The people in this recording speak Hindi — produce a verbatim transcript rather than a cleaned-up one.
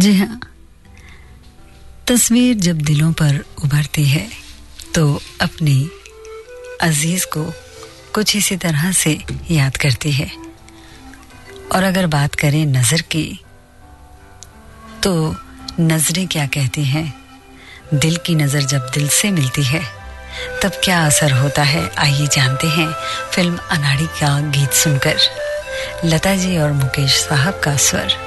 जी हाँ, तस्वीर जब दिलों पर उभरती है तो अपनी अजीज को कुछ इसी तरह से याद करती है। और अगर बात करें नजर की, तो नजरें क्या कहती हैं? दिल की नजर जब दिल से मिलती है तब क्या असर होता है, आइए जानते हैं फिल्म अनाड़ी का गीत सुनकर। लता जी और मुकेश साहब का स्वर।